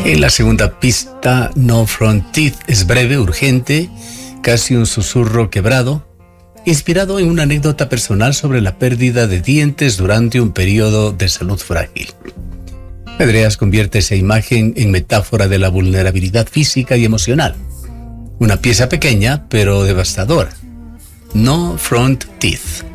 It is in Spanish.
En la segunda pista, No Front Teeth, es breve, urgente, casi un susurro quebrado, inspirado en una anécdota personal sobre la pérdida de dientes durante un periodo de salud frágil. Pedreas convierte esa imagen en metáfora de la vulnerabilidad física y emocional. Una pieza pequeña, pero devastadora. No Front Teeth.